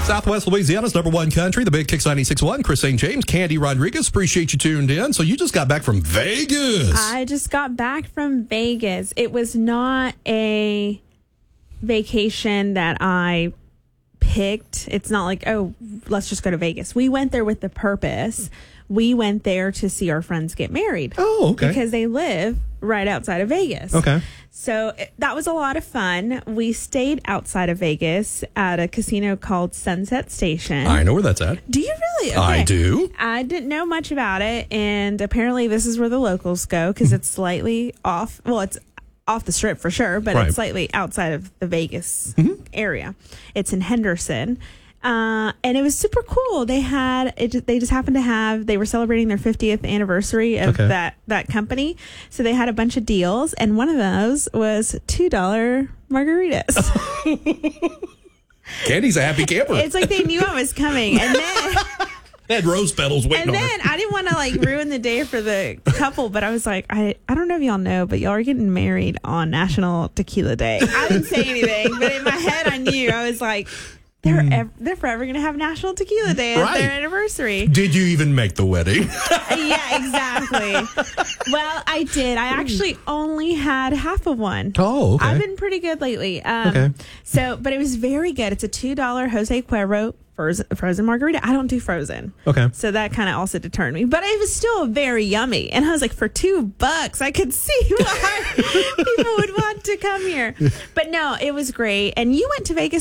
Southwest Louisiana's number one country, the Big Kicks 96.1. Chris St. James, Candy Rodriguez. Appreciate you tuned in. So you just got back from Vegas. I just got back from Vegas. It was not a vacation that I picked. It's not like, oh, let's just go to Vegas. We went there with the purpose. We went there to see our friends get married. Oh, okay. Because they live right outside of Vegas. Okay. So that was a lot of fun. We stayed outside of Vegas at a casino called Sunset Station. I know where that's at. Do you really? Okay. I do. I didn't know much about it, and apparently this is where the locals go because it's slightly off. Well, it's off the strip for sure, but Right. it's slightly outside of the Vegas area. It's in Henderson. And it was super cool. They just happened to have, they were celebrating their 50th anniversary of Okay. that company. So they had a bunch of deals, and one of those was $2 margaritas. Candy's a happy camper. It's like they knew I was coming. And then They had rose petals waiting And on then her. I didn't want to like ruin the day for the couple, but I was like, I don't know if y'all know, but y'all are getting married on National Tequila Day. I didn't say anything, but in my head I knew. I was like, they're forever going to have National Tequila Day as Right. their anniversary. Did you even make the wedding? Yeah, exactly. Well, I did. I actually only had half of one. Oh, okay. I've been pretty good lately. Okay. But it was very good. It's a $2 Jose Cuervo frozen margarita. I don't do frozen. Okay. So that kind of also deterred me. But it was still very yummy. And I was like, for $2, I could see why people would want to come here. But no, it was great. And you went to Vegas